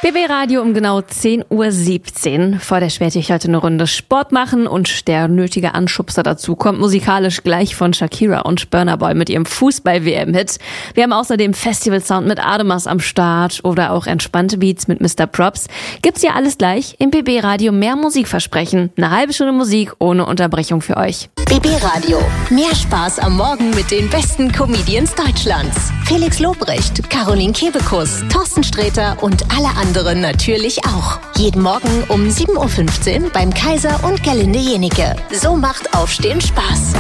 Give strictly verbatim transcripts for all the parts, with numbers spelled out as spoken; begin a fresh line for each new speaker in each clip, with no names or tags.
B B Radio um genau zehn Uhr siebzehn. Vor der Spätschicht heute eine Runde Sport machen und der nötige Anschubser dazu kommt musikalisch gleich von Shakira und Burna Boy mit ihrem Fußball-W M-Hit. Wir haben außerdem Festival-Sound mit Ademas am Start oder auch entspannte Beats mit Mister Props. Gibt's ja alles gleich im B B Radio. Mehr Musikversprechen. Eine halbe Stunde Musik ohne Unterbrechung für euch.
B B Radio. Mehr Spaß am Morgen mit den besten Comedians Deutschlands. Felix Lobrecht, Caroline Kebekus, Thorsten Sträter und alle anderen natürlich auch. Jeden Morgen um sieben Uhr fünfzehn beim Kaiser und Gerlinde Jenike. So macht Aufstehen Spaß.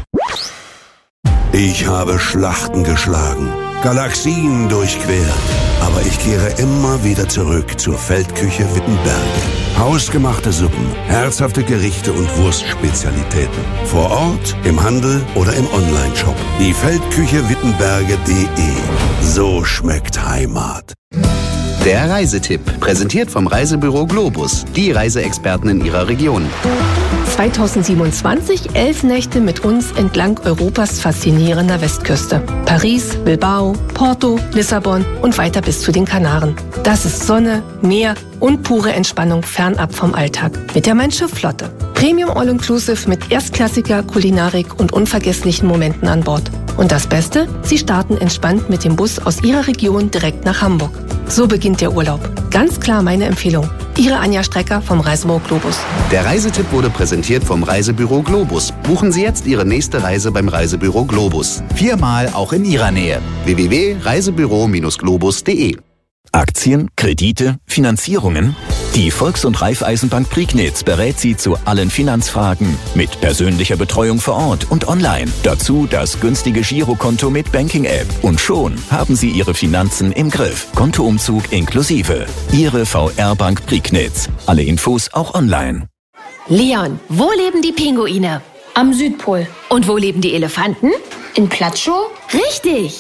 Ich habe Schlachten geschlagen, Galaxien durchquert, aber ich kehre immer wieder zurück zur Feldküche Wittenberge. Hausgemachte Suppen, herzhafte Gerichte und Wurstspezialitäten. Vor Ort, im Handel oder im Onlineshop. Die Feldküche Wittenberge punkt de. So schmeckt Heimat.
Der Reisetipp, präsentiert vom Reisebüro Globus, die Reiseexperten in ihrer Region.
zweitausendsiebenundzwanzig, elf Nächte mit uns entlang Europas faszinierender Westküste. Paris, Bilbao, Porto, Lissabon und weiter bis zu den Kanaren. Das ist Sonne, Meer und pure Entspannung fernab vom Alltag. Mit der Mein-Schiff-Flotte. Premium All-Inclusive mit erstklassiger Kulinarik und unvergesslichen Momenten an Bord. Und das Beste? Sie starten entspannt mit dem Bus aus Ihrer Region direkt nach Hamburg. So beginnt der Urlaub. Ganz klar meine Empfehlung. Ihre Anja Strecker vom Reisebüro Globus.
Der Reisetipp wurde präsentiert vom Reisebüro Globus. Buchen Sie jetzt Ihre nächste Reise beim Reisebüro Globus. Viermal auch in Ihrer Nähe. w w w punkt reisebüro globus punkt de.
Aktien, Kredite, Finanzierungen? Die Volks- und Raiffeisenbank Prignitz berät Sie zu allen Finanzfragen mit persönlicher Betreuung vor Ort und online. Dazu das günstige Girokonto mit Banking-App. Und schon haben Sie Ihre Finanzen im Griff. Kontoumzug inklusive. Ihre V R-Bank Prignitz. Alle Infos auch online.
Leon, wo leben die Pinguine?
Am Südpol.
Und wo leben die Elefanten?
In Platschow?
Richtig!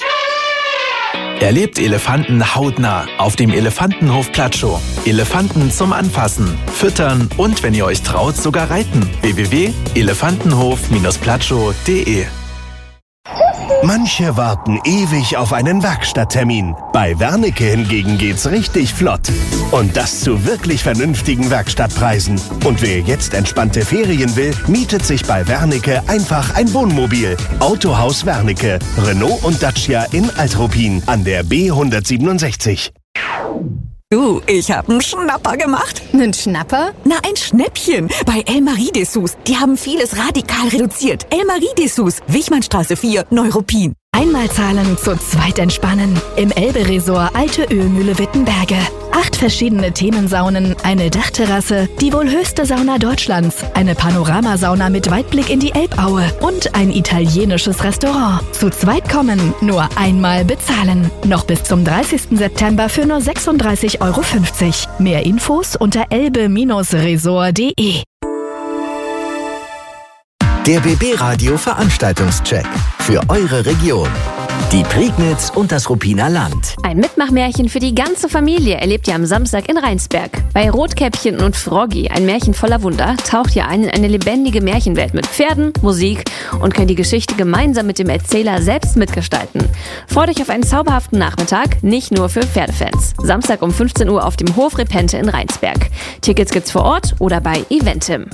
Erlebt Elefanten hautnah auf dem Elefantenhof Platschow. Elefanten zum Anfassen, Füttern und, wenn ihr euch traut, sogar reiten. w w w punkt elefantenhof platschow punkt de.
Manche warten ewig auf einen Werkstatttermin. Bei Wernicke hingegen geht's richtig flott. Und das zu wirklich vernünftigen Werkstattpreisen. Und wer jetzt entspannte Ferien will, mietet sich bei Wernicke einfach ein Wohnmobil. Autohaus Wernicke, Renault und Dacia in Altruppin an der B hundertsiebenundsechzig.
Du, ich hab einen Schnapper gemacht.
Einen Schnapper?
Na, ein Schnäppchen. Bei El-Marie Dessous. Die haben vieles radikal reduziert. El-Marie Dessous, Wichmannstraße vier, Neuruppin.
Einmal zahlen, zu zweit entspannen. Im Elbe-Resort Alte Ölmühle Wittenberge. Acht verschiedene Themensaunen, eine Dachterrasse, die wohl höchste Sauna Deutschlands, eine Panoramasauna mit Weitblick in die Elbaue und ein italienisches Restaurant. Zu zweit kommen, nur einmal bezahlen. Noch bis zum dreißigsten September für nur sechsunddreißig Euro fünfzig. Mehr Infos unter elbe Resort punkt de.
Der B B Radio Veranstaltungscheck für eure Region. Die Prignitz und das Ruppiner Land.
Ein Mitmachmärchen für die ganze Familie erlebt ihr am Samstag in Rheinsberg. Bei Rotkäppchen und Froggy, ein Märchen voller Wunder, taucht ihr ein in eine lebendige Märchenwelt mit Pferden, Musik und könnt die Geschichte gemeinsam mit dem Erzähler selbst mitgestalten. Freut euch auf einen zauberhaften Nachmittag, nicht nur für Pferdefans. Samstag um fünfzehn Uhr auf dem Hof Repente in Rheinsberg. Tickets gibt's vor Ort oder bei Eventim.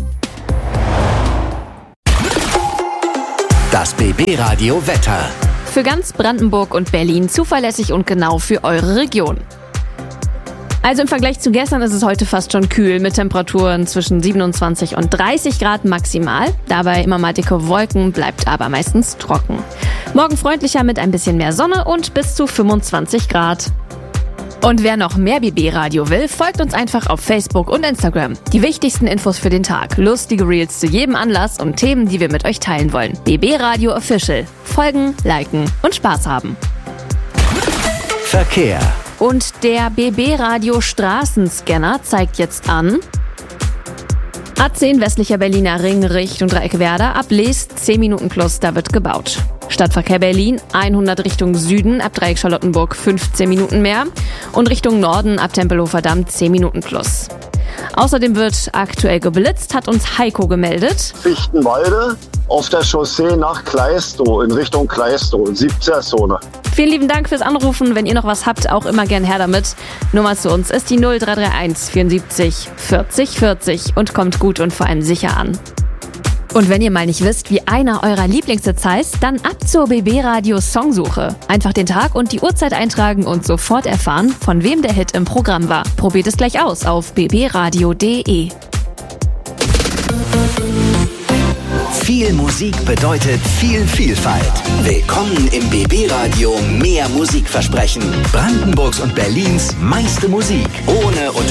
Das B B Radio Wetter.
Für ganz Brandenburg und Berlin zuverlässig und genau für eure Region. Also im Vergleich zu gestern ist es heute fast schon kühl mit Temperaturen zwischen siebenundzwanzig und dreißig Grad maximal. Dabei immer mal dicke Wolken, bleibt aber meistens trocken. Morgen freundlicher mit ein bisschen mehr Sonne und bis zu fünfundzwanzig Grad. Und wer noch mehr B B-Radio will, folgt uns einfach auf Facebook und Instagram. Die wichtigsten Infos für den Tag, lustige Reels zu jedem Anlass und Themen, die wir mit euch teilen wollen. B B-Radio Official. Folgen, liken und Spaß haben.
Verkehr.
Und der B B-Radio Straßenscanner zeigt jetzt an A zehn westlicher Berliner Ring Richtung Dreieckwerder, ab Leest zehn Minuten plus, da wird gebaut. Stadtverkehr Berlin, hundert Richtung Süden, ab Dreieck Charlottenburg fünfzehn Minuten mehr und Richtung Norden ab Tempelhofer Damm zehn Minuten plus. Außerdem wird aktuell geblitzt, hat uns Heiko gemeldet.
Fichtenwalde auf der Chaussee nach Kleistow, in Richtung Kleistow, siebzehner Zone.
Vielen lieben Dank fürs Anrufen. Wenn ihr noch was habt, auch immer gern her damit. Nummer zu uns ist die null drei drei eins vierundsiebzig vierzig vierzig und kommt gut und vor allem sicher an. Und wenn ihr mal nicht wisst, wie einer eurer Lieblingshits heißt, dann ab zur B B Radio Songsuche. Einfach den Tag und die Uhrzeit eintragen und sofort erfahren, von wem der Hit im Programm war. Probiert es gleich aus auf b b radio punkt d e.
Viel Musik bedeutet viel Vielfalt. Willkommen im B B Radio Mehr Musikversprechen. Brandenburgs und Berlins meiste Musik. Ohne Unterbrechung.